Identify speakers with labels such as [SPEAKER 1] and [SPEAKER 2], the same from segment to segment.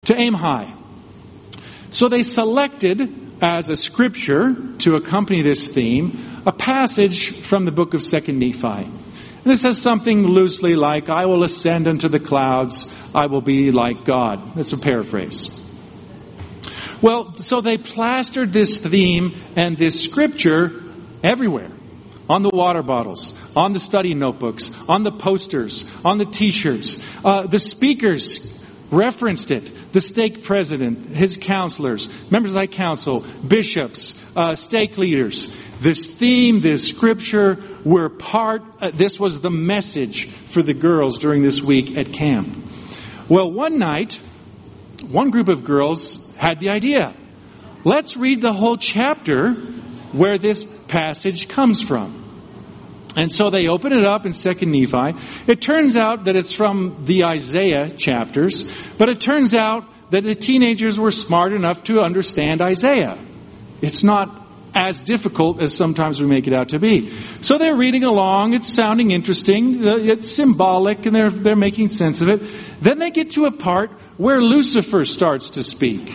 [SPEAKER 1] to aim high. So they selected as a scripture to accompany this theme a passage from the book of 2 Nephi. And it says something loosely like, I will ascend unto the clouds, I will be like God. That's a paraphrase. Well, so they plastered this theme and this scripture everywhere. On the water bottles, on the study notebooks, on the posters, on the t-shirts. The speakers referenced it. The stake president, his counselors, members of that council, bishops, stake leaders. This theme, this scripture, this was the message for the girls during this week at camp. Well, one night, one group of girls had the idea. Let's read the whole chapter where this passage comes from. And so they open it up in 2 Nephi. It turns out that it's from the Isaiah chapters, but it turns out that the teenagers were smart enough to understand Isaiah. It's not as difficult as sometimes we make it out to be. So they're reading along, it's sounding interesting, it's symbolic, and they're making sense of it. Then they get to a part where Lucifer starts to speak.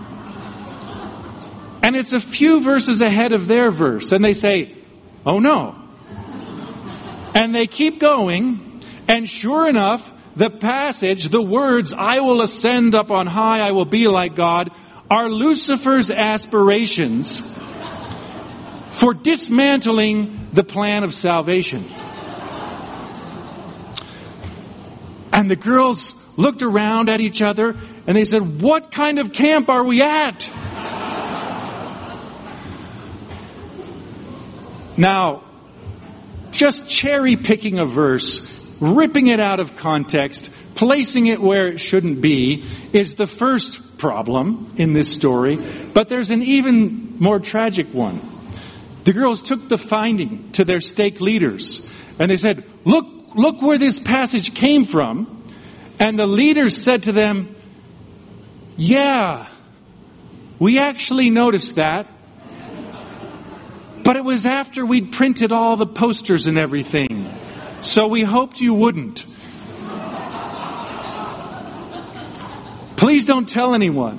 [SPEAKER 1] And it's a few verses ahead of their verse, and they say, oh no. And they keep going, and sure enough, the passage, the words, I will ascend up on high, I will be like God, are Lucifer's aspirations for dismantling the plan of salvation. And the girls looked around at each other, and they said, what kind of camp are we at? Now, just cherry picking a verse, ripping it out of context, placing it where it shouldn't be, is the first problem in this story. But there's an even more tragic one. The girls took the finding to their stake leaders, and they said, look where this passage came from. And the leaders said to them, yeah, we actually noticed that. But it was after we'd printed all the posters and everything. So we hoped you wouldn't. Please don't tell anyone.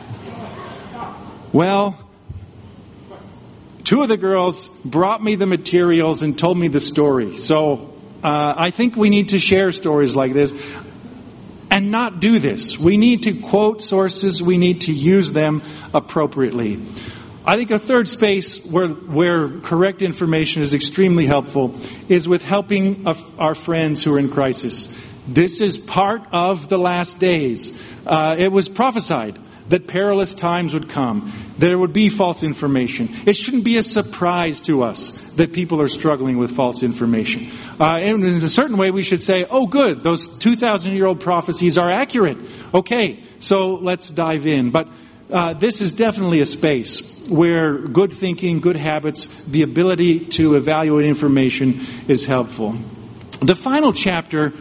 [SPEAKER 1] Well, two of the girls brought me the materials and told me the story. So I think we need to share stories like this and not do this. We need to quote sources. We need to use them appropriately. I think a third space where correct information is extremely helpful is with helping our friends who are in crisis. This is part of the last days. It was prophesied that perilous times would come. There would be false information. It shouldn't be a surprise to us that people are struggling with false information. And in a certain way, we should say, oh, good, those 2,000-year-old prophecies are accurate. Okay, so let's dive in. But this is definitely a space where good thinking, good habits, the ability to evaluate information is helpful. The final chapter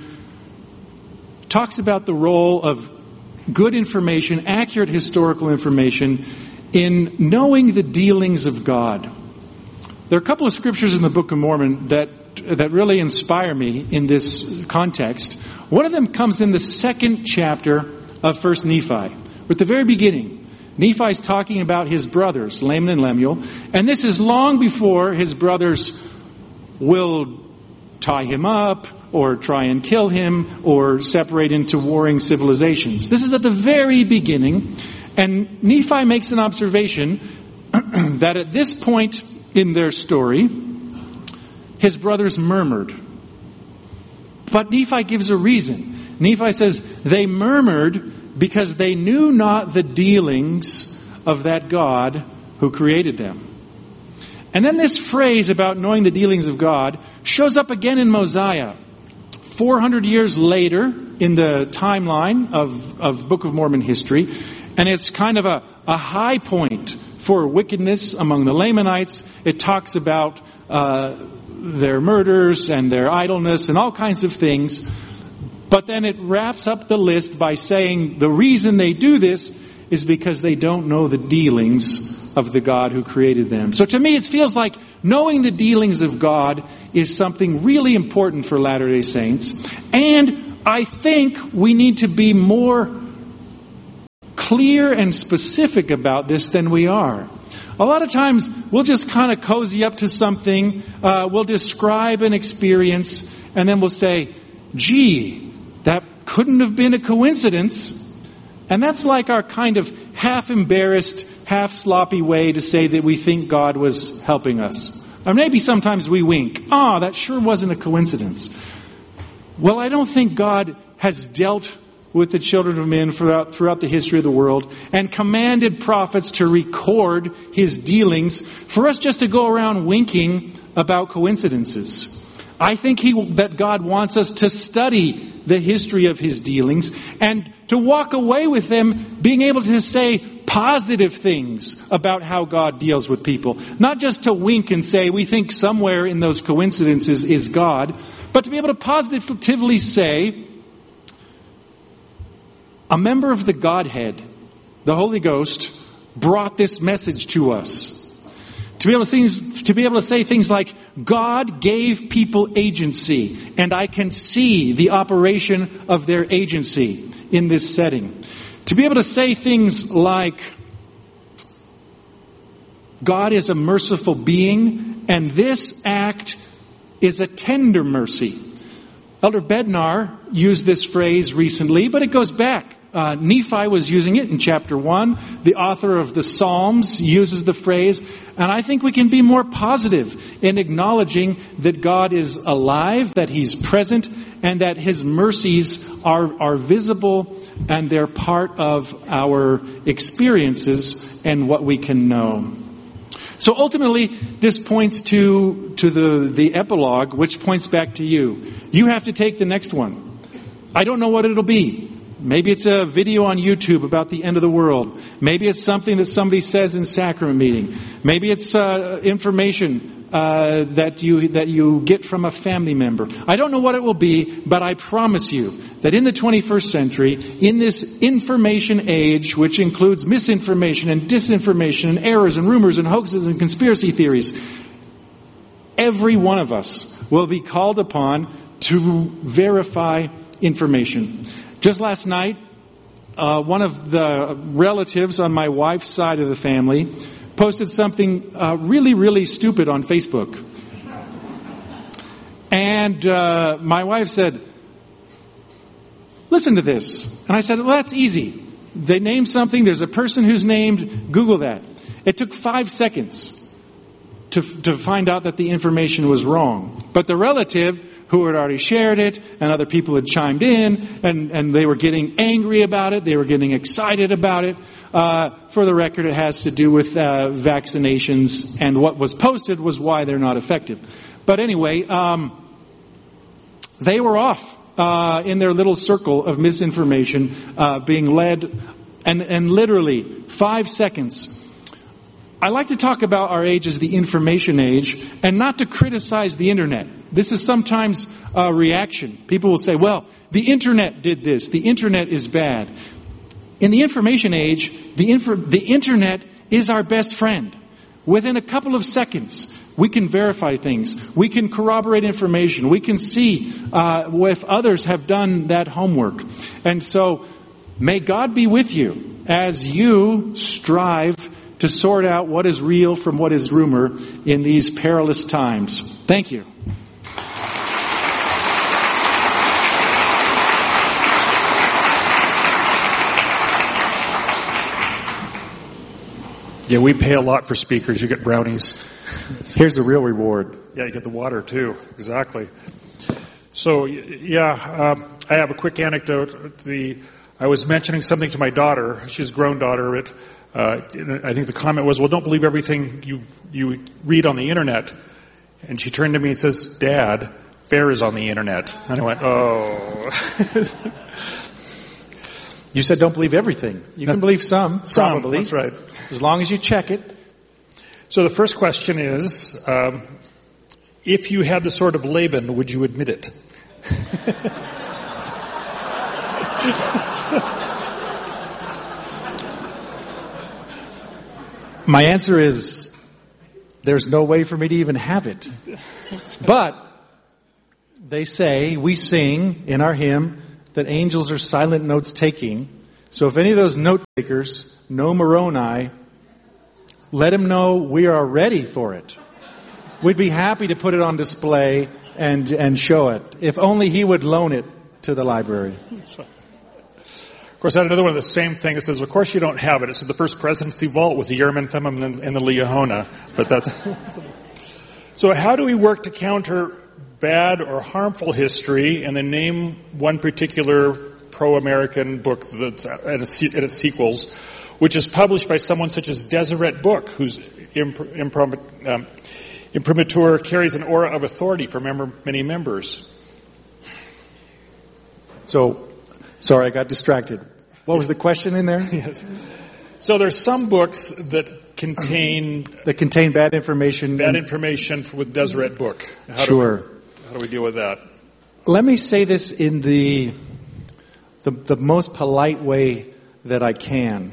[SPEAKER 1] talks about the role of good information, accurate historical information, in knowing the dealings of God. There are a couple of scriptures in the Book of Mormon that really inspire me in this context. One of them comes in the second chapter of 1 Nephi, at the very beginning. Nephi's talking about his brothers, Laman and Lemuel, and this is long before his brothers will tie him up or try and kill him or separate into warring civilizations. This is at the very beginning, and Nephi makes an observation that at this point in their story, his brothers murmured. But Nephi gives a reason. Nephi says, they murmured because they knew not the dealings of that God who created them. And then this phrase about knowing the dealings of God shows up again in Mosiah. 400 years later in the timeline of Book of Mormon history. And it's kind of a high point for wickedness among the Lamanites. It talks about their murders and their idleness and all kinds of things. But then it wraps up the list by saying the reason they do this is because they don't know the dealings of the God who created them. So to me, it feels like knowing the dealings of God is something really important for Latter-day Saints. And I think we need to be more clear and specific about this than we are. A lot of times we'll just kind of cozy up to something, we'll describe an experience, and then we'll say, gee, that couldn't have been a coincidence. And that's like our kind of half-embarrassed, half-sloppy way to say that we think God was helping us. Or maybe sometimes we wink. That sure wasn't a coincidence. Well, I don't think God has dealt with the children of men throughout the history of the world and commanded prophets to record his dealings for us just to go around winking about coincidences. I think that God wants us to study the history of his dealings and to walk away with them being able to say positive things about how God deals with people. Not just to wink and say we think somewhere in those coincidences is God, but to be able to positively say, a member of the Godhead, the Holy Ghost, brought this message to us. To be able to say things like, God gave people agency, and I can see the operation of their agency in this setting. To be able to say things like, God is a merciful being, and this act is a tender mercy. Elder Bednar used this phrase recently, but it goes back. Nephi was using it in chapter 1. The author of the Psalms uses the phrase. And I think we can be more positive in acknowledging that God is alive, that he's present, and that his mercies are visible and they're part of our experiences and what we can know. So ultimately, this points to the epilogue, which points back to you. You have to take the next one. I don't know what it'll be. Maybe it's a video on YouTube about the end of the world. Maybe it's something that somebody says in sacrament meeting. Maybe it's information that you get from a family member. I don't know what it will be, but I promise you that in the 21st century, in this information age, which includes misinformation and disinformation and errors and rumors and hoaxes and conspiracy theories, every one of us will be called upon to verify information. Just last night, one of the relatives on my wife's side of the family posted something really, really stupid on Facebook. And my wife said, listen to this. And I said, well, that's easy. They named something. There's a person who's named. Google that. It took 5 seconds to find out that the information was wrong. But the relative who had already shared it, and other people had chimed in, and they were getting angry about it, they were getting excited about it. For the record, it has to do with vaccinations, and what was posted was why they're not effective. But anyway, they were off in their little circle of misinformation, being led, and literally 5 seconds. I like to talk about our age as the information age, and not to criticize the internet. This is sometimes a reaction. People will say, well, the internet did this. The internet is bad. In the information age, the internet is our best friend. Within a couple of seconds, we can verify things. We can corroborate information. We can see if others have done that homework. And so, may God be with you as you strive to sort out what is real from what is rumor in these perilous times. Thank you.
[SPEAKER 2] Yeah, we pay a lot for speakers. You get brownies.
[SPEAKER 1] Here's the real reward.
[SPEAKER 2] Yeah, you get the water too. Exactly. So, I have a quick anecdote. I was mentioning something to my daughter. She's a grown daughter, but I think the comment was, well, don't believe everything you read on the internet. And she turned to me and says, Dad, FAIR is on the internet. And I went, oh.
[SPEAKER 1] You said don't believe everything. You can believe some. Probably.
[SPEAKER 2] That's right.
[SPEAKER 1] As long as you check it.
[SPEAKER 2] So the first question is, if you had the sword of Laban, would you admit it?
[SPEAKER 1] My answer is, there's no way for me to even have it. But they say, we sing in our hymn, that angels are silent notes taking. So if any of those note takers know Moroni, let him know we are ready for it. We'd be happy to put it on display and show it. If only he would loan it to the library.
[SPEAKER 2] Of course, I had another one of the same thing. It says, of course you don't have it. It's the First Presidency Vault with the Urim and Thummim and the Liahona. But that's... So how do we work to counter bad or harmful history and then name one particular pro-American book that's and its sequels, which is published by someone such as Deseret Book, whose imprimatur carries an aura of authority for many members?
[SPEAKER 1] So, sorry, I got distracted. What was the question in there?
[SPEAKER 2] Yes. So there's some books that contain
[SPEAKER 1] bad information.
[SPEAKER 2] Bad information with Deseret Book. How do we deal with that?
[SPEAKER 1] Let me say this in the most polite way that I can.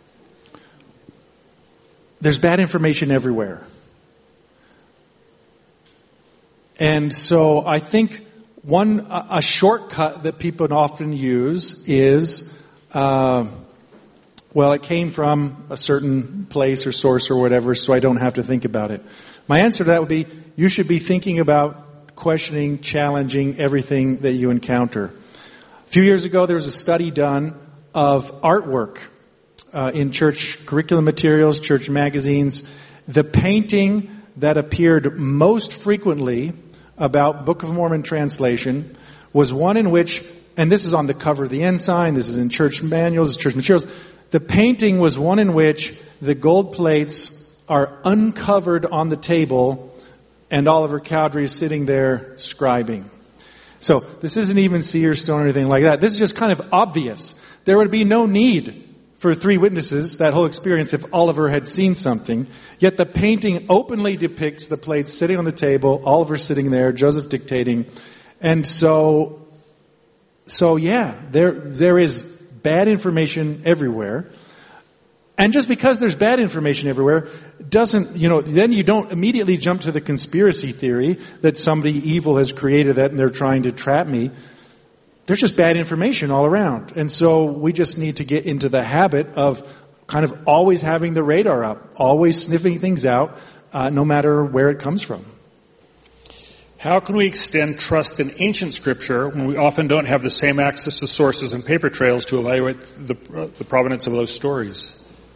[SPEAKER 1] There's bad information everywhere. And so I think a shortcut that people often use is, it came from a certain place or source or whatever, so I don't have to think about it. My answer to that would be, you should be thinking about questioning, challenging everything that you encounter. A few years ago, there was a study done of artwork in church curriculum materials, church magazines. The painting that appeared most frequently about Book of Mormon translation was one in which, and this is on the cover of the ensign, this is in church manuals, church materials, the painting was one in which the gold plates are uncovered on the table and Oliver Cowdery is sitting there scribing. So this isn't even seer stone or anything like that. This is just kind of obvious. There would be no need for 3 witnesses, that whole experience, if Oliver had seen something. Yet the painting openly depicts the plates sitting on the table, Oliver sitting there, Joseph dictating. And so there is bad information everywhere. And just because there's bad information everywhere doesn't, then you don't immediately jump to the conspiracy theory that somebody evil has created that and they're trying to trap me. There's just bad information all around. And so we just need to get into the habit of kind of always having the radar up, always sniffing things out, no matter where it comes from.
[SPEAKER 2] How can we extend trust in ancient scripture when we often don't have the same access to sources and paper trails to evaluate the provenance of those stories?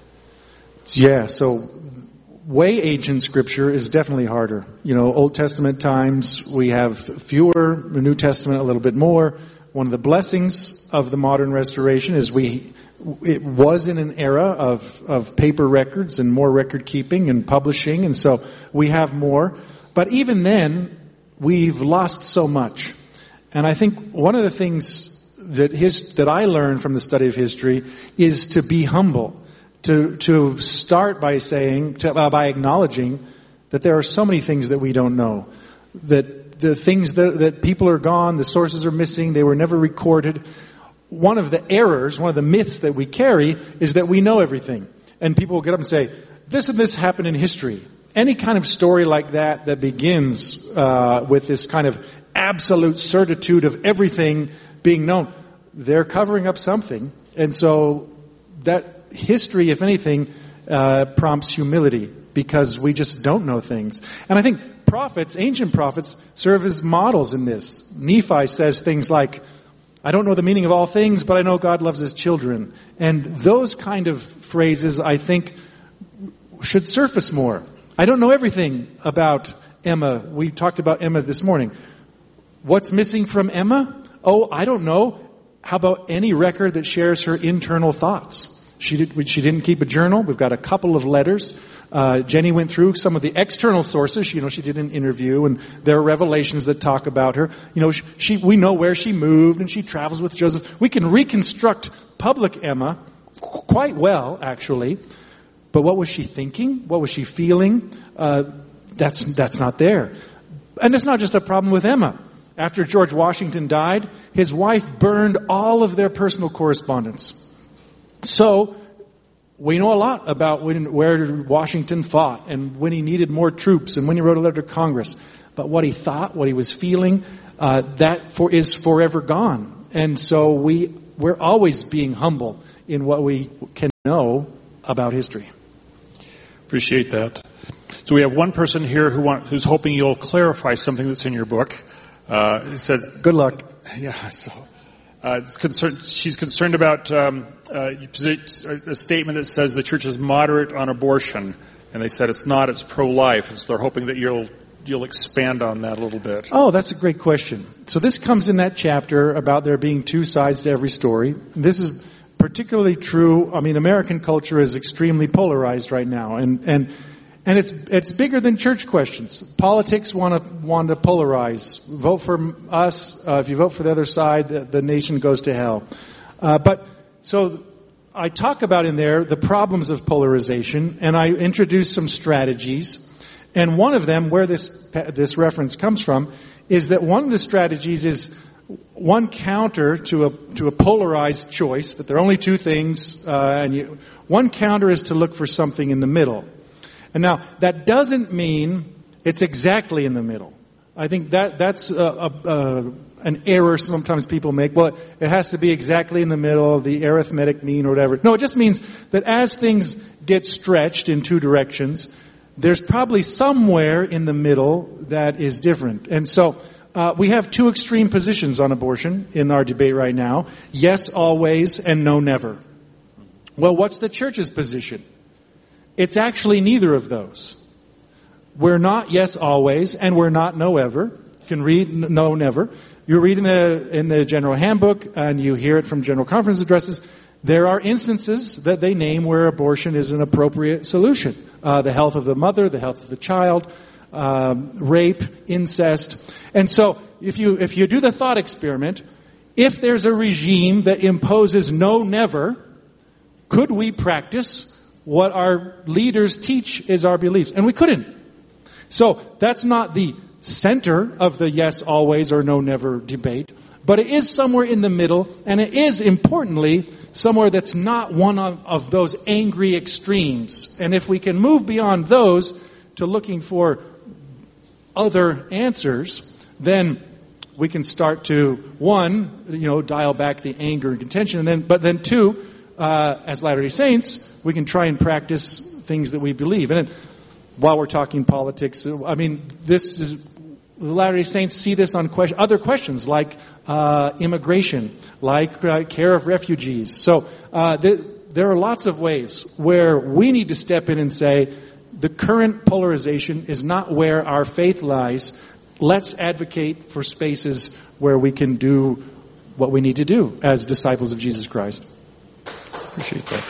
[SPEAKER 1] Yeah, so way ancient scripture is definitely harder. Old Testament times, we have fewer, the New Testament a little bit more. One of the blessings of the modern restoration is it was in an era of paper records and more record keeping and publishing, and so we have more. But even then, we've lost so much. And I think one of the things that I learned from the study of history is to be humble, to start by by acknowledging that there are so many things that we don't know, that the things that people are gone, the sources are missing, they were never recorded. One of the errors, one of the myths that we carry is that we know everything. And people will get up and say, this and this happened in history. Any kind of story like that begins with this kind of absolute certitude of everything being known, they're covering up something. And so that history, if anything, prompts humility because we just don't know things. And I think ancient prophets, serve as models in this. Nephi says things like, I don't know the meaning of all things, but I know God loves his children. And those kind of phrases, I think, should surface more. I don't know everything about Emma. We talked about Emma this morning. What's missing from Emma? Oh, I don't know. How about any record that shares her internal thoughts? She didn't keep a journal. We've got a couple of letters. Jenny went through some of the external sources. She did an interview, and there are revelations that talk about her. We know where she moved, and she travels with Joseph. We can reconstruct public Emma quite well, actually. But what was she thinking? What was she feeling? That's not there. And it's not just a problem with Emma. After George Washington died, his wife burned all of their personal correspondence. So we know a lot about where Washington fought and when he needed more troops and when he wrote a letter to Congress. But what he thought, what he was feeling, is forever gone. And so we we're always being humble in what we can know about history.
[SPEAKER 2] Appreciate that. So we have one person here who's hoping you'll clarify something that's in your book. It says,
[SPEAKER 1] "Good luck."
[SPEAKER 2] Yeah. So she's concerned about a statement that says the church is moderate on abortion, and they said it's not; it's pro-life. And so they're hoping that you'll expand on that a little bit.
[SPEAKER 1] Oh, that's a great question. So this comes in that chapter about there being two sides to every story. This is particularly true. I mean, American culture is extremely polarized right now, and it's bigger than church questions. Politics want to polarize. Vote for us. If you vote for the other side, the nation goes to hell. But so I talk about in there the problems of polarization, and I introduce some strategies. And one of them, where this reference comes from, is that one of the strategies is one counter to a polarized choice, that there are only two things, one counter is to look for something in the middle. And now, that doesn't mean it's exactly in the middle. I think that's an error sometimes people make. Well, it has to be exactly in the middle, the arithmetic mean or whatever. No, it just means that as things get stretched in two directions, there's probably somewhere in the middle that is different. And so we have two extreme positions on abortion in our debate right now. Yes, always, and no, never. Well, what's the church's position? It's actually neither of those. We're not yes, always, and we're not no, ever. You can read no, never. You read in the General Handbook, and you hear it from General Conference addresses. There are instances that they name where abortion is an appropriate solution. The health of the mother, the health of the child, rape, incest. And so if you do the thought experiment, if there's a regime that imposes no, never, could we practice what our leaders teach is our beliefs? And we couldn't. So that's not the center of the yes, always or no, never debate. But it is somewhere in the middle, and it is, importantly, somewhere that's not one of those angry extremes. And if we can move beyond those to looking for other answers, then we can start to, one, dial back the anger and contention, but then two, as Latter-day Saints, we can try and practice things that we believe. And then, while we're talking politics, I mean, the Latter-day Saints see this on other questions like immigration, like care of refugees. So there are lots of ways where we need to step in and say, the current polarization is not where our faith lies. Let's advocate for spaces where we can do what we need to do as disciples of Jesus Christ.
[SPEAKER 2] Appreciate that.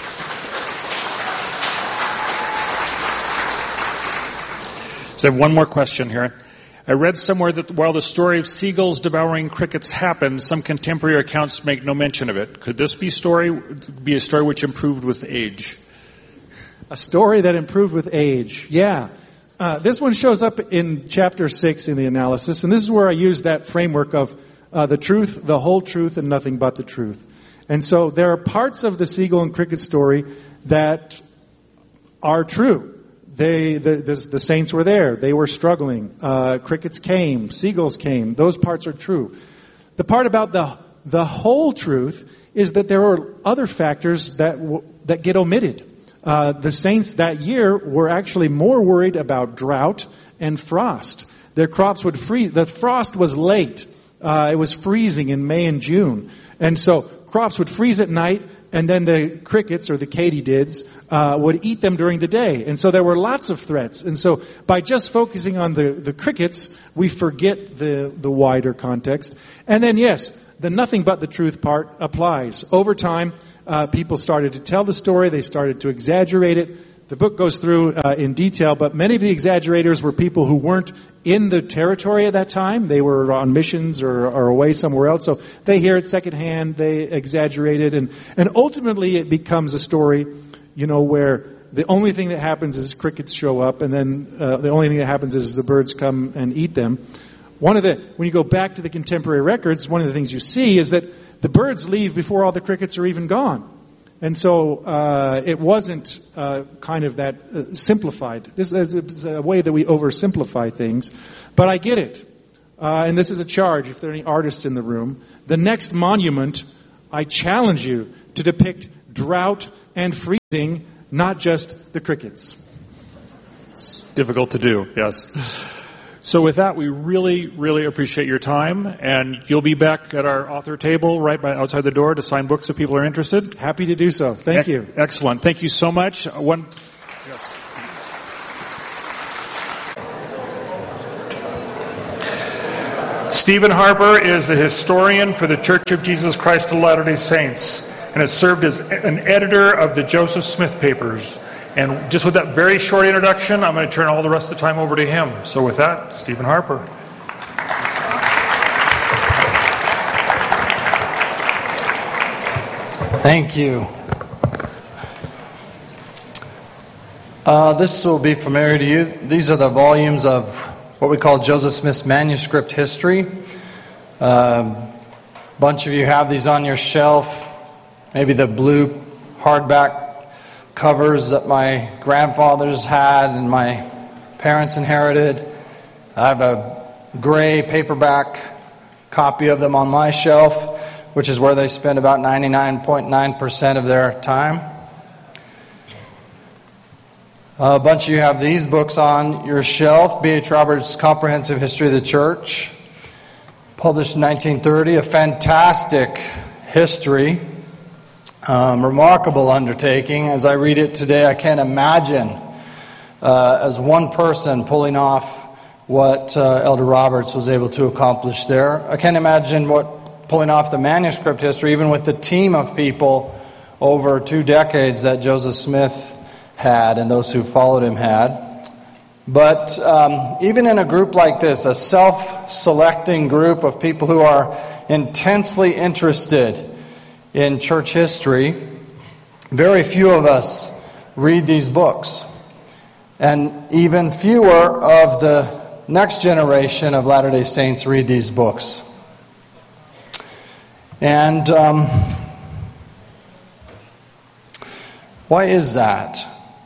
[SPEAKER 2] So I have one more question here. I read somewhere that while the story of seagulls devouring crickets happened, some contemporary accounts make no mention of it. Could this be a story which improved with age?
[SPEAKER 1] A story that improved with age. Yeah. This one shows up in chapter 6 in the analysis, and this is where I use that framework of the truth, the whole truth, and nothing but the truth. And so there are parts of the seagull and cricket story that are true. The saints were there. They were struggling. Crickets came. Seagulls came. Those parts are true. The part about the whole truth is that there are other factors that get omitted. The saints that year were actually more worried about drought and frost. Their crops would freeze. The frost was late. It was freezing in May and June. And so crops would freeze at night, and then the crickets, or the katydids, would eat them during the day. And so there were lots of threats. And so by just focusing on the crickets, we forget the wider context. And then, yes, the nothing but the truth part applies. Over time, people started to tell the story. They started to exaggerate it. The book goes through in detail, but many of the exaggerators were people who weren't in the territory at that time. They were on missions or away somewhere else. So they hear it secondhand, they exaggerate it, and ultimately it becomes a story, where the only thing that happens is crickets show up, and then the only thing that happens is the birds come and eat them. When you go back to the contemporary records, one of the things you see is that the birds leave before all the crickets are even gone. And so it wasn't kind of that simplified. This is a way that we oversimplify things. But I get it. And this is a charge, if there are any artists in the room. The next monument I challenge you to depict drought and freezing, not just the crickets.
[SPEAKER 2] It's difficult to do, yes. So with that, we really, really appreciate your time, and you'll be back at our author table right by outside the door to sign books if people are interested.
[SPEAKER 1] Happy to do so. Thank you.
[SPEAKER 2] Excellent. Thank you so much. Yes. Stephen Harper is the historian for the Church of Jesus Christ of Latter-day Saints and has served as an editor of the Joseph Smith Papers. And just with that very short introduction, I'm going to turn all the rest of the time over to him. So with that, Stephen Harper.
[SPEAKER 3] Thank you. This will be familiar to you. These are the volumes of what we call Joseph Smith's manuscript history. A bunch of you have these on your shelf. Maybe the blue hardback covers that my grandfathers had and my parents inherited. I have a gray paperback copy of them on my shelf, which is where they spend about 99.9% of their time. A bunch of you have these books on your shelf. B.H. Roberts' Comprehensive History of the Church, published in 1930, a fantastic history. Remarkable undertaking. As I read it today, I can't imagine as one person pulling off what Elder Roberts was able to accomplish there. I can't imagine what pulling off the manuscript history, even with the team of people over 2 decades that Joseph Smith had and those who followed him had. But even in a group like this, a self-selecting group of people who are intensely interested in church history, very few of us read these books. And even fewer of the next generation of Latter-day Saints read these books. And why is that?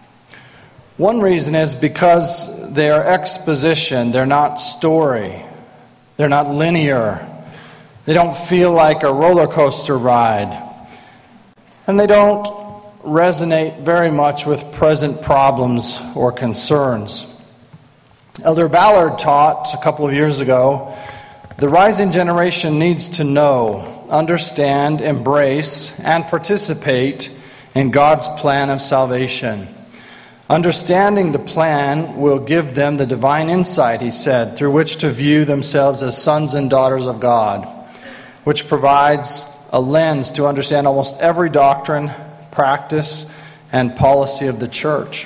[SPEAKER 3] One reason is because they are exposition, they're not story, they're not linear. They don't feel like a roller coaster ride. And they don't resonate very much with present problems or concerns. Elder Ballard taught a couple of years ago, the rising generation needs to know, understand, embrace, and participate in God's plan of salvation. Understanding the plan will give them the divine insight, he said, through which to view themselves as sons and daughters of God, which provides a lens to understand almost every doctrine, practice, and policy of the church.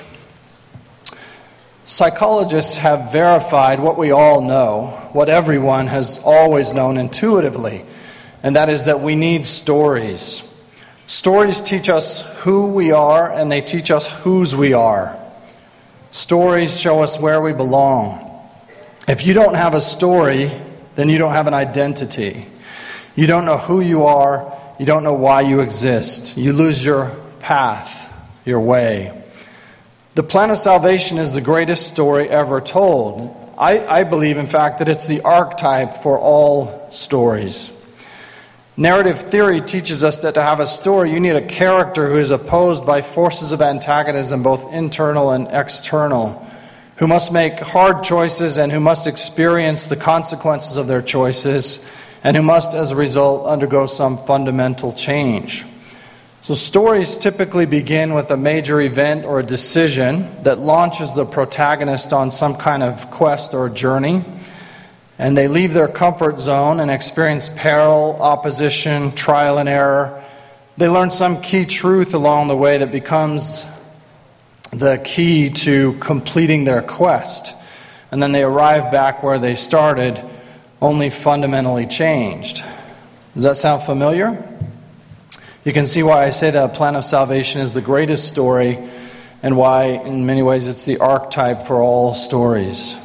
[SPEAKER 3] Psychologists have verified what we all know, what everyone has always known intuitively, and that is that we need stories. Stories teach us who we are, and they teach us whose we are. Stories show us where we belong. If you don't have a story, then you don't have an identity. You don't know who you are. You don't know why you exist. You lose your path, your way. The plan of salvation is the greatest story ever told. I believe, in fact, that it's the archetype for all stories. Narrative theory teaches us that to have a story, you need a character who is opposed by forces of antagonism, both internal and external, who must make hard choices and who must experience the consequences of their choices, and who must, as a result, undergo some fundamental change. So stories typically begin with a major event or a decision that launches the protagonist on some kind of quest or journey, and they leave their comfort zone and experience peril, opposition, trial and error. They learn some key truth along the way that becomes the key to completing their quest. And then they arrive back where they started, only fundamentally changed. Does that sound familiar? You can see why I say that a plan of salvation is the greatest story, and why, in many ways, it's the archetype for all stories.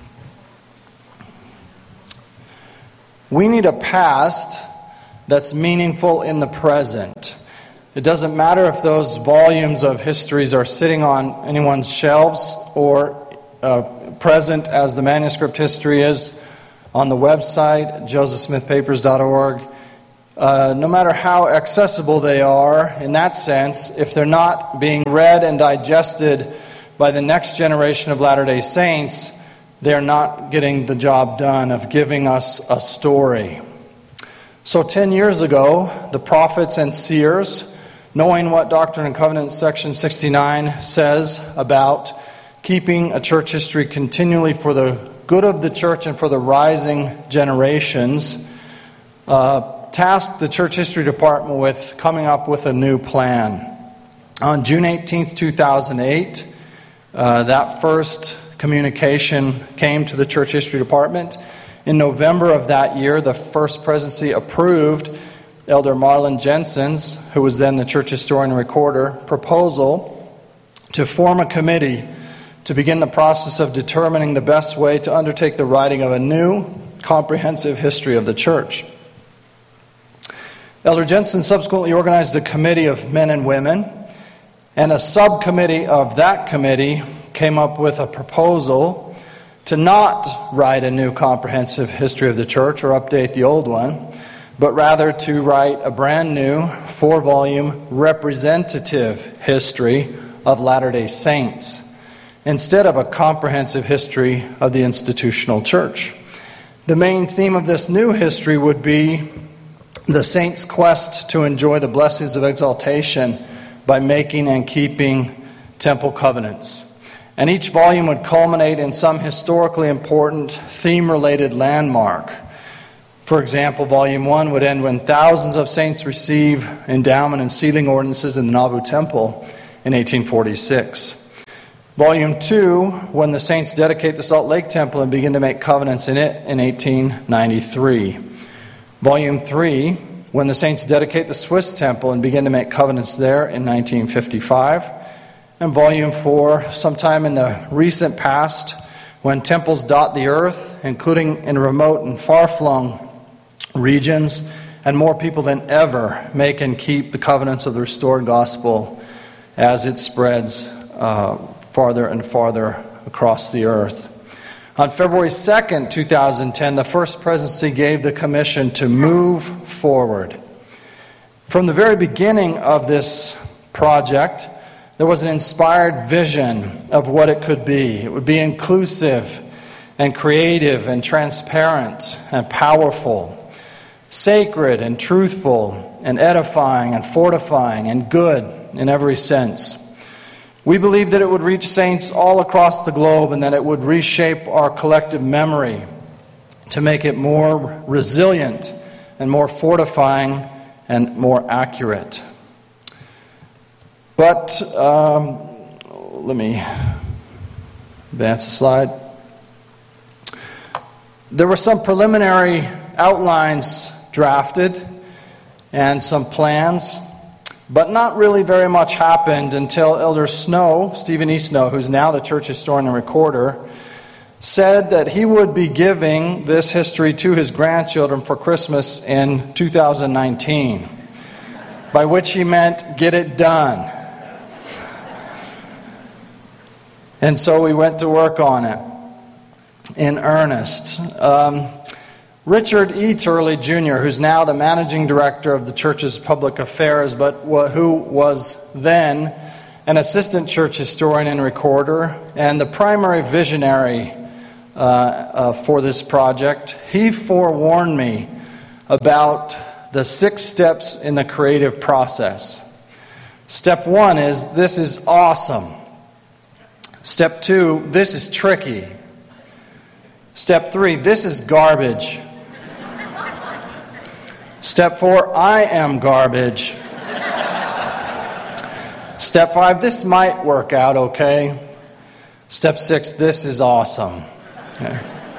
[SPEAKER 3] We need a past that's meaningful in the present. It doesn't matter if those volumes of histories are sitting on anyone's shelves or present as the manuscript history is on the website, josephsmithpapers.org. no matter how accessible they are in that sense, if they're not being read and digested by the next generation of Latter-day Saints, they're not getting the job done of giving us a story. So 10 years ago, the prophets and seers, knowing what Doctrine and Covenants section 69 says about keeping a church history continually for the good of the church and for the rising generations, tasked the church history department with coming up with a new plan. On June 18th, 2008, that first communication came to the church history department. In November of that year, the First Presidency approved Elder Marlon Jensen's, who was then the church historian and recorder, proposal to form a committee to begin the process of determining the best way to undertake the writing of a new, comprehensive history of the church. Elder Jensen subsequently organized a committee of men and women, and a subcommittee of that committee came up with a proposal to not write a new comprehensive history of the church or update the old one, but rather to write a brand new 4-volume representative history of Latter-day Saints, instead of a comprehensive history of the institutional church. The main theme of this new history would be the saints' quest to enjoy the blessings of exaltation by making and keeping temple covenants. And each volume would culminate in some historically important theme-related landmark. For example, Volume 1 would end when thousands of saints receive endowment and sealing ordinances in the Nauvoo Temple in 1846. Volume 2, when the saints dedicate the Salt Lake Temple and begin to make covenants in it in 1893. Volume 3, when the saints dedicate the Swiss Temple and begin to make covenants there in 1955. And Volume 4, sometime in the recent past, when temples dot the earth, including in remote and far-flung regions, and more people than ever make and keep the covenants of the restored gospel as it spreads farther and farther across the earth. On February 2nd, 2010, the First Presidency gave the commission to move forward. From the very beginning of this project, there was an inspired vision of what it could be. It would be inclusive and creative and transparent and powerful, sacred and truthful and edifying and fortifying and good in every sense. We believe that it would reach saints all across the globe and that it would reshape our collective memory to make it more resilient and more fortifying and more accurate. But let me advance the slide. There were some preliminary outlines drafted and some plans, but not really very much happened until Elder Snow, Stephen E. Snow, who's now the church historian and recorder, said that he would be giving this history to his grandchildren for Christmas in 2019, by which he meant get it done. And so we went to work on it in earnest. Richard E. Turley Jr., who's now the managing director of the church's public affairs, but who was then an assistant church historian and recorder, and the primary visionary for this project, he forewarned me about the 6 steps in the creative process. Step 1 is, this is awesome. Step 2, this is tricky. Step 3, this is garbage. Step 4, I am garbage. Step 5, this might work out okay. Step 6, this is awesome. Okay.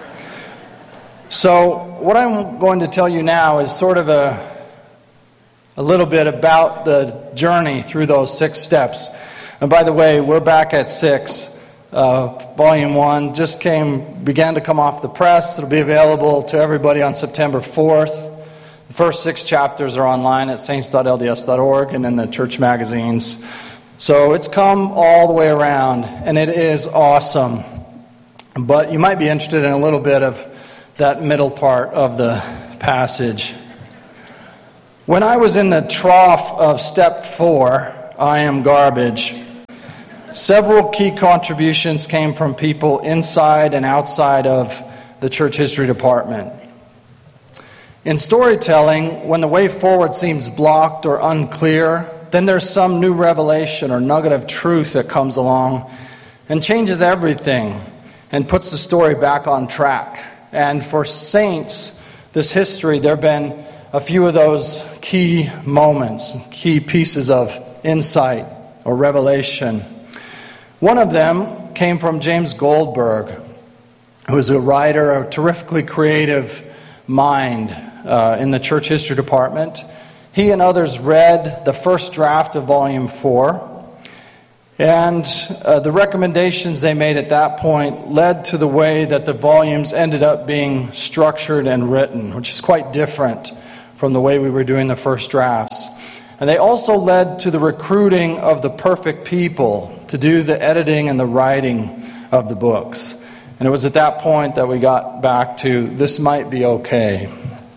[SPEAKER 3] So what I'm going to tell you now is sort of a little bit about the journey through those 6 steps. And by the way, we're back at 6. Volume 1 just began to come off the press. It'll be available to everybody on September 4th. The first 6 chapters are online at saints.lds.org and in the church magazines. So it's come all the way around, and it is awesome. But you might be interested in a little bit of that middle part of the passage. When I was in the trough of step 4, I am garbage, several key contributions came from people inside and outside of the church history department. In storytelling, when the way forward seems blocked or unclear, then there's some new revelation or nugget of truth that comes along and changes everything and puts the story back on track. And for saints, this history, there have been a few of those key moments, key pieces of insight or revelation. One of them came from James Goldberg, who was a writer, a terrifically creative mind in the church history department. He and others read the first draft of Volume 4, and the recommendations they made at that point led to the way that the volumes ended up being structured and written, which is quite different from the way we were doing the first drafts. And they also led to the recruiting of the perfect people to do the editing and the writing of the books. And it was at that point that we got back to, this might be okay.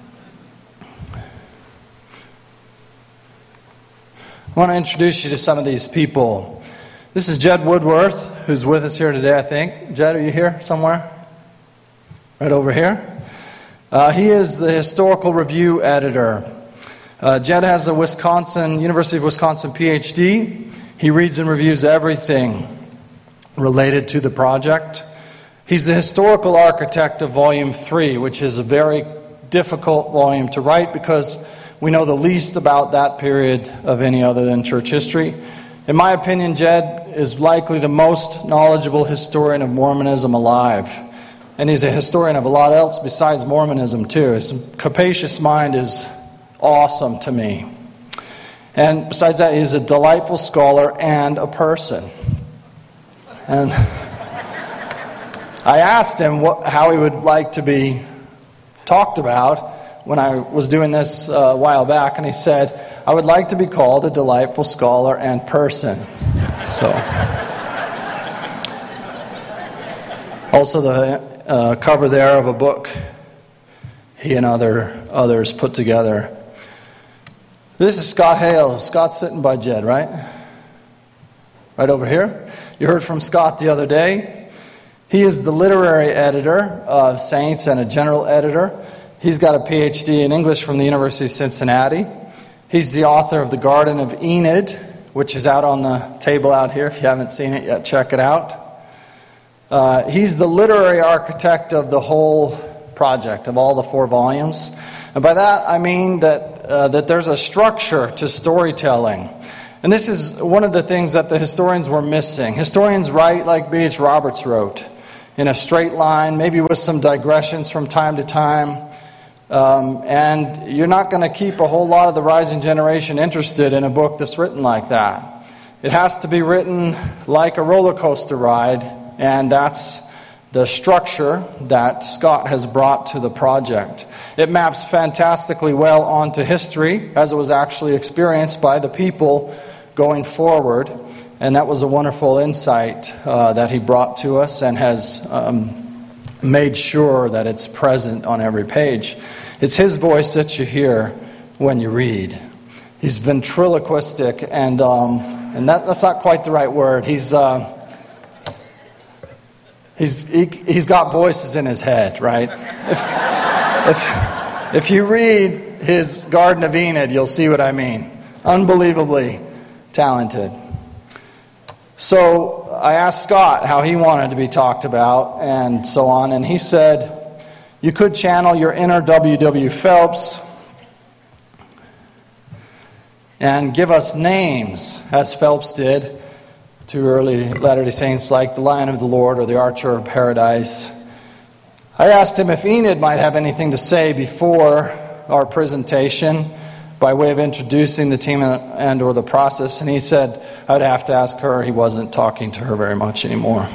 [SPEAKER 3] I want to introduce you to some of these people. This is Jed Woodworth, who's with us here today, I think. Jed, are you here somewhere? Right over here. He is the Historical Review editor. Jed has a University of Wisconsin PhD. He reads and reviews everything related to the project. He's the historical architect of Volume 3, which is a very difficult volume to write because we know the least about that period of any other than church history. In my opinion, Jed is likely the most knowledgeable historian of Mormonism alive. And he's a historian of a lot else besides Mormonism, too. His capacious mind is awesome to me. And besides that, he's a delightful scholar and a person. And I asked him how he would like to be talked about when I was doing this a while back, and he said, I would like to be called a delightful scholar and person. So, also the cover there of a book he and others put together. This is Scott Hales. Scott's sitting by Jed, right? Right over here. You heard from Scott the other day. He is the literary editor of Saints and a general editor. He's got a PhD in English from the University of Cincinnati. He's the author of The Garden of Enid, which is out on the table out here. If you haven't seen it yet, check it out. He's the literary architect of the whole project, of all the 4 volumes. And by that, I mean that there's a structure to storytelling. And this is one of the things that the historians were missing. Historians write like B.H. Roberts wrote, in a straight line, maybe with some digressions from time to time. And you're not going to keep a whole lot of the rising generation interested in a book that's written like that. It has to be written like a roller coaster ride, and that's the structure that Scott has brought to the project. It maps fantastically well onto history, as it was actually experienced by the people going forward, and that was a wonderful insight that he brought to us and has made sure that it's present on every page. It's his voice that you hear when you read. He's ventriloquistic, and that's not quite the right word. He's got voices in his head, right? If you read his Garden of Enid, you'll see what I mean. Unbelievably talented. So I asked Scott how he wanted to be talked about and so on, and he said, you could channel your inner W.W. Phelps and give us names, as Phelps did to early Latter-day Saints like the Lion of the Lord or the Archer of Paradise. I asked him if Enid might have anything to say before our presentation by way of introducing the team and or the process, and he said I'd have to ask her. He wasn't talking to her very much anymore.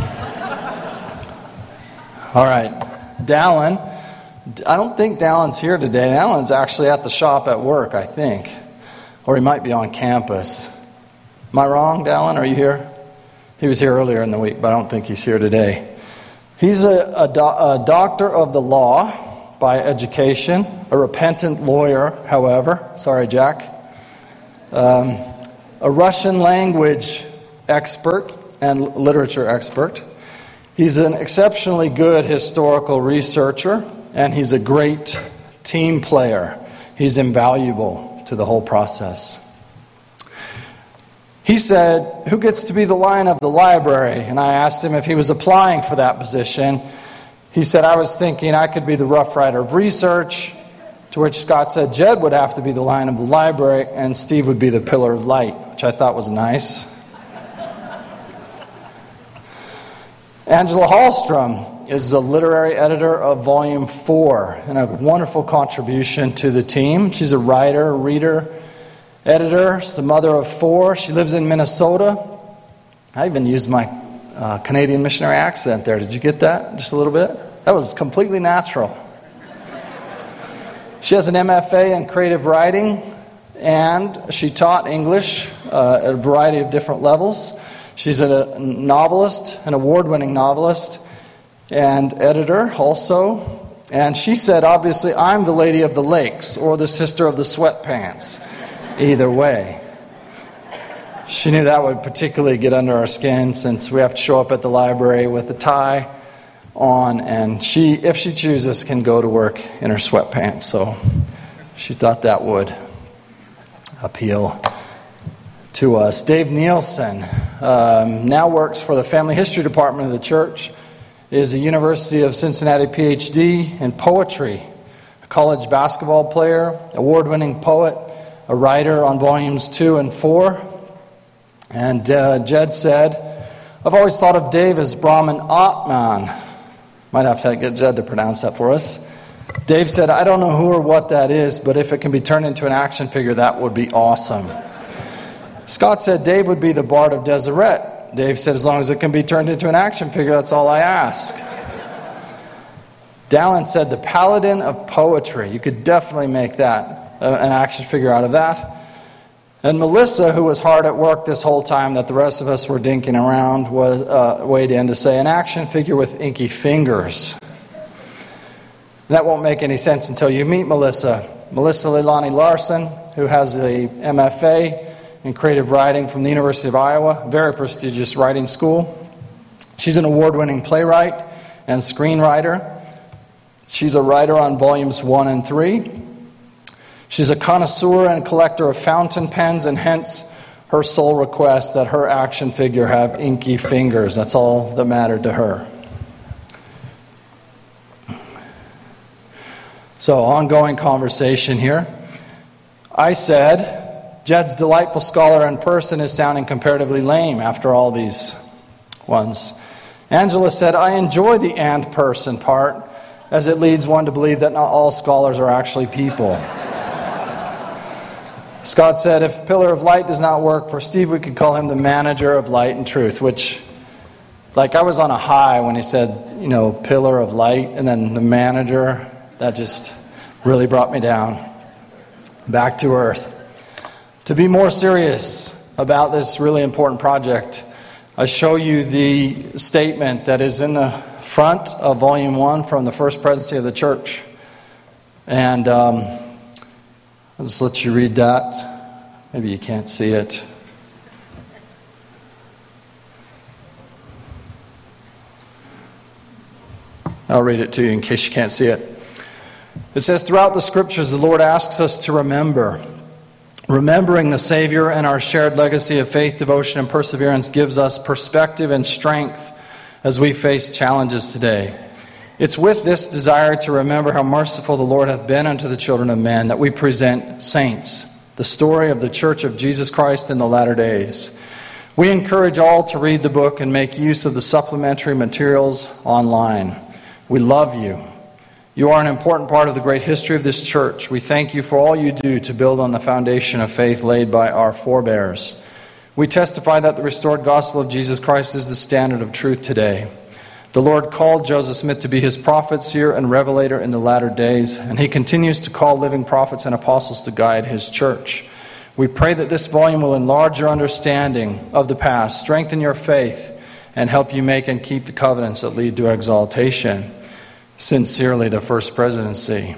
[SPEAKER 3] All right, Dallin. I don't think Dallin's here today. Dallin's actually at the shop at work, I think. Or he might be on campus. Am I wrong, Dallin? Are you here? He was here earlier in the week, but I don't think he's here today. He's a doctor of the law by education, a repentant lawyer, however. Sorry, Jack. A Russian language expert and literature expert. He's an exceptionally good historical researcher, and he's a great team player. He's invaluable to the whole process. He said, "Who gets to be the lion of the library?" And I asked him if he was applying for that position. He said, "I was thinking I could be the Rough Rider of research," to which Scott said Jed would have to be the lion of the library and Steve would be the pillar of light, which I thought was nice. Angela Hallstrom is the literary editor of Volume 4 and a wonderful contribution to the team. She's a writer, reader, editor. She's the mother of 4. She lives in Minnesota. I even used my Canadian missionary accent there. Did you get that? Just a little bit? That was completely natural. She has an MFA in creative writing, and she taught English at a variety of different levels. She's a novelist, an award-winning novelist, and editor also. And she said, obviously, I'm the lady of the lakes or the sister of the sweatpants. Either way. She knew that would particularly get under our skin since we have to show up at the library with a tie on, and she, if she chooses, can go to work in her sweatpants. So she thought that would appeal to us. Dave Nielsen now works for the Family History Department of the church, is a University of Cincinnati PhD in poetry, a college basketball player, award-winning poet, a writer on volumes 2 and 4. And Jed said, I've always thought of Dave as Brahman Atman. Might have to get Jed to pronounce that for us. Dave said, I don't know who or what that is, but if it can be turned into an action figure, that would be awesome. Scott said Dave would be the Bard of Deseret. Dave said, as long as it can be turned into an action figure, that's all I ask. Dallin said, the Paladin of Poetry. You could definitely make that an action figure out of that. And Melissa, who was hard at work this whole time that the rest of us were dinking around, weighed in to say an action figure with inky fingers. That won't make any sense until you meet Melissa. Melissa Leilani Larson, who has a MFA in creative writing from the University of Iowa, very prestigious writing school. She's an award-winning playwright and screenwriter. She's a writer on volumes 1 and 3. She's a connoisseur and collector of fountain pens, and hence her sole request that her action figure have inky fingers. That's all that mattered to her. So, ongoing conversation here. I said, Jed's delightful scholar in person is sounding comparatively lame after all these ones. Angela said, I enjoy the and person part, as it leads one to believe that not all scholars are actually people. Scott said, if Pillar of Light does not work for Steve, we could call him the manager of light and truth, which, like, I was on a high when he said, Pillar of Light, and then the manager. That just really brought me down. Back to earth. To be more serious about this really important project, I show you the statement that is in the front of Volume 1 from the First Presidency of the Church. And I'll just let you read that. Maybe you can't see it. I'll read it to you in case you can't see it. It says, throughout the Scriptures, the Lord asks us to remember. Remembering the Savior and our shared legacy of faith, devotion, and perseverance gives us perspective and strength as we face challenges today. It's with this desire to remember how merciful the Lord hath been unto the children of men that we present Saints, the story of the Church of Jesus Christ in the latter days. We encourage all to read the book and make use of the supplementary materials online. We love you. You are an important part of the great history of this church. We thank you for all you do to build on the foundation of faith laid by our forebears. We testify that the restored gospel of Jesus Christ is the standard of truth today. The Lord called Joseph Smith to be his prophet, seer, and revelator in the latter days, and he continues to call living prophets and apostles to guide his church. We pray that this volume will enlarge your understanding of the past, strengthen your faith, and help you make and keep the covenants that lead to exaltation. sincerely the First Presidency.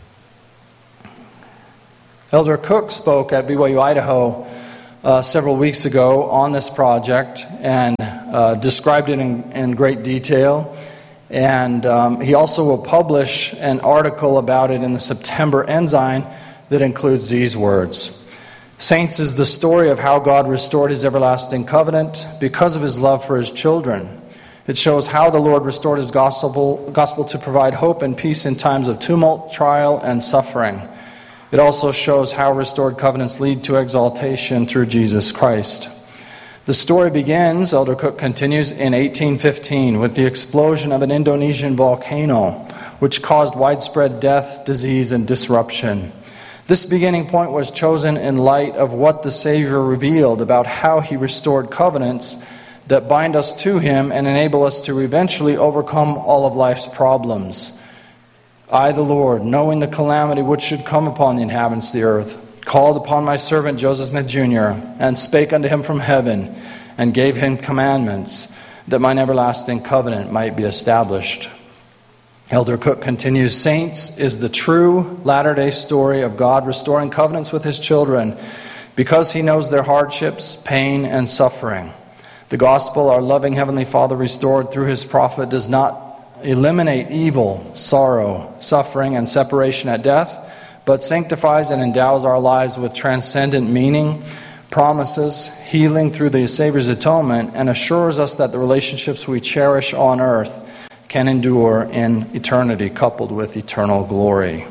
[SPEAKER 3] Elder Cook spoke at BYU Idaho several weeks ago on this project and described it in great detail. And he also will publish an article about it in the September Ensign that includes these words. Saints is the story of how God restored His everlasting covenant because of His love for His children. It shows how the Lord restored His gospel to provide hope and peace in times of tumult, trial, and suffering. It also shows how restored covenants lead to exaltation through Jesus Christ. The story begins, Elder Cook continues, in 1815 with the explosion of an Indonesian volcano, which caused widespread death, disease, and disruption. This beginning point was chosen in light of what the Savior revealed about how He restored covenants that bind us to Him and enable us to eventually overcome all of life's problems. I, the Lord, knowing the calamity which should come upon the inhabitants of the earth, called upon my servant Joseph Smith Jr., and spake unto him from heaven, and gave him commandments, that mine everlasting covenant might be established. Elder Cook continues, Saints is the true latter-day story of God restoring covenants with His children because He knows their hardships, pain, and suffering. The gospel our loving Heavenly Father restored through His prophet does not eliminate evil, sorrow, suffering, and separation at death, but sanctifies and endows our lives with transcendent meaning, promises healing through the Savior's atonement, and assures us that the relationships we cherish on earth can endure in eternity, coupled with eternal glory.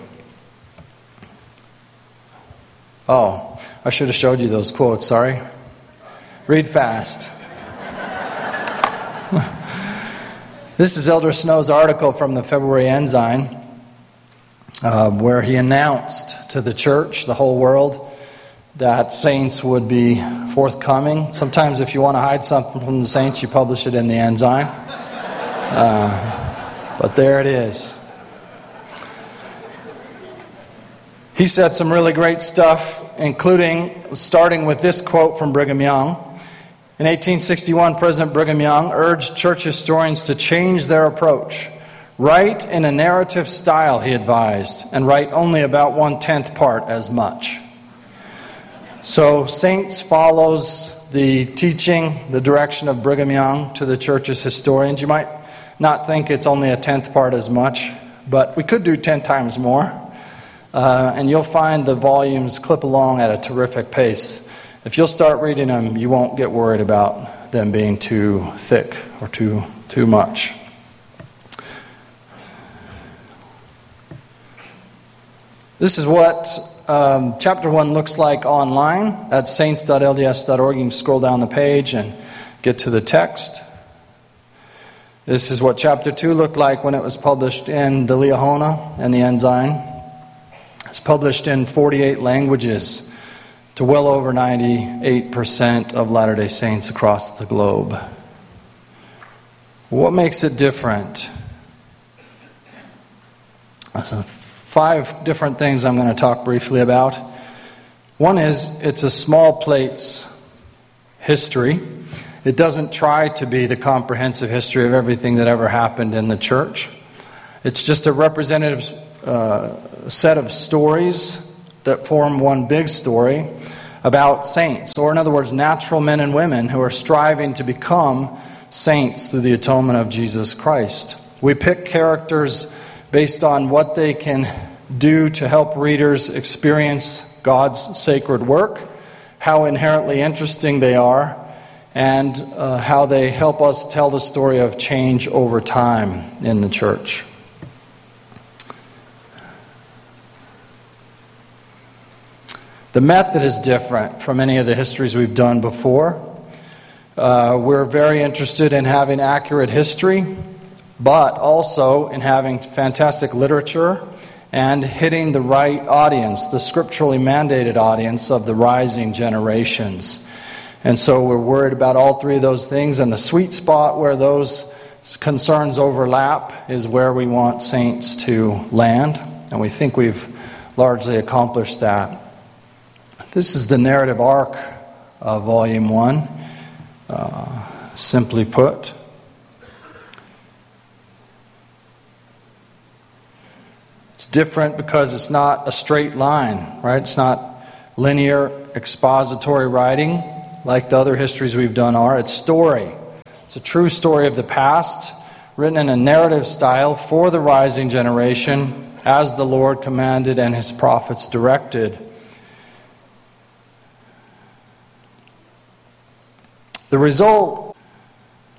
[SPEAKER 3] Oh, I should have showed you those quotes, sorry. Read fast. This is Elder Snow's article from the February Ensign, where he announced to the church, the whole world, that saints would be forthcoming. Sometimes if you want to hide something from the saints, you publish it in the Ensign. But there it is. He said some really great stuff, including starting with this quote from Brigham Young. In 1861, President Brigham Young urged church historians to change their approach. Write in a narrative style, he advised, and write only about 1/10 part as much. So Saints follows the teaching, the direction of Brigham Young to the church's historians. You might not think it's only a 10th part as much, but we could do 10 times more. And you'll find the volumes clip along at a terrific pace. If you'll start reading them, you won't get worried about them being too thick or too much. This is what chapter 1 looks like online at saints.lds.org. You can scroll down the page and get to the text. This is what chapter 2 looked like when it was published in the Liahona and the Ensign. It's published in 48 languages to well over 98% of Latter-day Saints across the globe. What makes it different? 5 different things I'm going to talk briefly about. One is it's a small plates history. It doesn't try to be the comprehensive history of everything that ever happened in the church. It's just a representative set of stories that form one big story about saints, or in other words, natural men and women who are striving to become saints through the atonement of Jesus Christ. We pick characters based on what they can do to help readers experience God's sacred work, how inherently interesting they are, and how they help us tell the story of change over time in the church. The method is different from any of the histories we've done before. We're very interested in having accurate history, but also in having fantastic literature and hitting the right audience, the scripturally mandated audience of the rising generations. And so we're worried about all 3 of those things, and the sweet spot where those concerns overlap is where we want saints to land, and we think we've largely accomplished that. This is the narrative arc of Volume 1, simply put. different because it's not a straight line, right? It's not linear expository writing like the other histories we've done are. It's story. It's a true story of the past, written in a narrative style for the rising generation, as the Lord commanded and His prophets directed. The result